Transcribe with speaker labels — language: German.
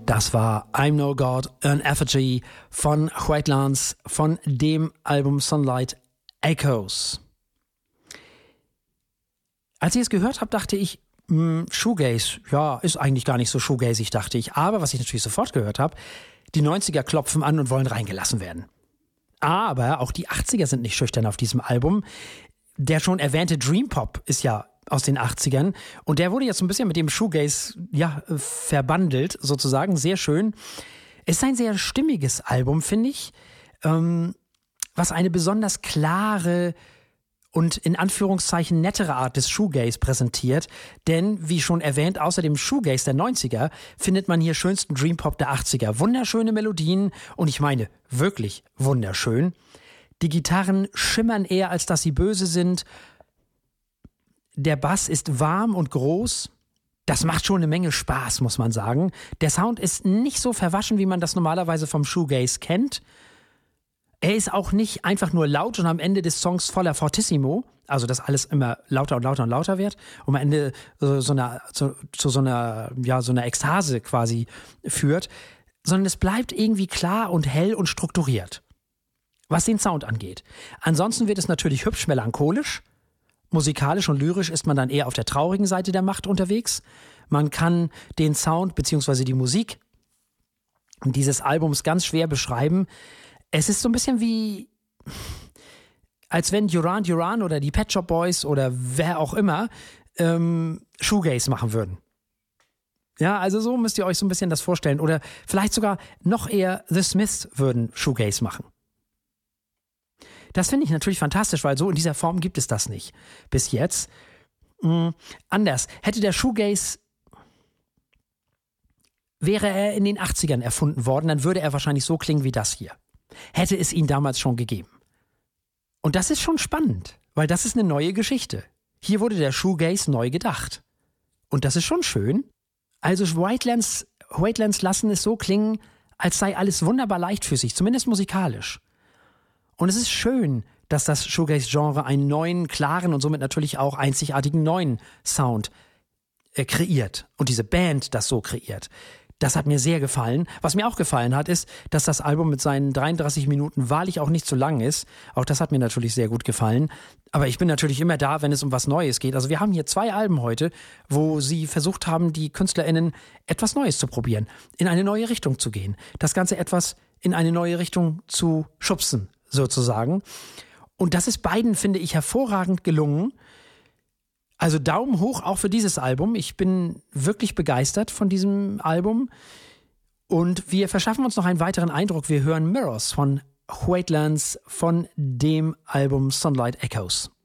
Speaker 1: Das war I'm No God, an Effigy von White Lance von dem Album Sunlight Echoes. Als ich es gehört habe, dachte ich, Shoegaze, ja, ist eigentlich gar nicht so shoegazig, dachte ich. Aber was ich natürlich sofort gehört habe, die 90er klopfen an und wollen reingelassen werden. Aber auch die 80er sind nicht schüchtern auf diesem Album. Der schon erwähnte Dream Pop ist ja aus den 80ern und der wurde jetzt so ein bisschen mit dem Shoegaze verbandelt, sozusagen. Sehr schön. Es ist ein sehr stimmiges Album, finde ich, was eine besonders klare und in Anführungszeichen nettere Art des Shoegaze präsentiert. Denn, wie schon erwähnt, außer dem Shoegaze der 90er findet man hier schönsten Dream Pop der 80er. Wunderschöne Melodien und ich meine wirklich wunderschön. Die Gitarren schimmern eher, als dass sie böse sind. Der Bass ist warm und groß. Das macht schon eine Menge Spaß, muss man sagen. Der Sound ist nicht so verwaschen, wie man das normalerweise vom Shoegaze kennt. Er ist auch nicht einfach nur laut und am Ende des Songs voller Fortissimo, also dass alles immer lauter und lauter und lauter wird und am Ende zu so einer Ekstase quasi führt, sondern es bleibt irgendwie klar und hell und strukturiert, was den Sound angeht. Ansonsten wird es natürlich hübsch melancholisch. Musikalisch und lyrisch ist man dann eher auf der traurigen Seite der Macht unterwegs. Man kann den Sound bzw. die Musik dieses Albums ganz schwer beschreiben. Es ist so ein bisschen wie, als wenn Duran Duran oder die Pet Shop Boys oder wer auch immer Shoegaze machen würden. Ja, also so müsst ihr euch so ein bisschen das vorstellen. Oder vielleicht sogar noch eher The Smiths würden Shoegaze machen. Das finde ich natürlich fantastisch, weil so in dieser Form gibt es das nicht. Bis jetzt. Anders. Hätte der Shoegaze, wäre er in den 80ern erfunden worden, dann würde er wahrscheinlich so klingen wie das hier. Hätte es ihn damals schon gegeben. Und das ist schon spannend, weil das ist eine neue Geschichte. Hier wurde der Shoegaze neu gedacht. Und das ist schon schön. Also White Lance lassen es so klingen, als sei alles wunderbar leichtfüßig, zumindest musikalisch. Und es ist schön, dass das Shoegaze-Genre einen neuen, klaren und somit natürlich auch einzigartigen neuen Sound kreiert. Und diese Band das so kreiert. Das hat mir sehr gefallen. Was mir auch gefallen hat, ist, dass das Album mit seinen 33 Minuten wahrlich auch nicht zu lang ist. Auch das hat mir natürlich sehr gut gefallen. Aber ich bin natürlich immer da, wenn es um was Neues geht. Also wir haben hier 2 Alben heute, wo sie versucht haben, die KünstlerInnen etwas Neues zu probieren, in eine neue Richtung zu gehen. Das Ganze etwas in eine neue Richtung zu schubsen, sozusagen. Und das ist beiden, finde ich, hervorragend gelungen. Also Daumen hoch auch für dieses Album. Ich bin wirklich begeistert von diesem Album. Und wir verschaffen uns noch einen weiteren Eindruck. Wir hören Mirrors von White Lance von dem Album Sunlight Echoes.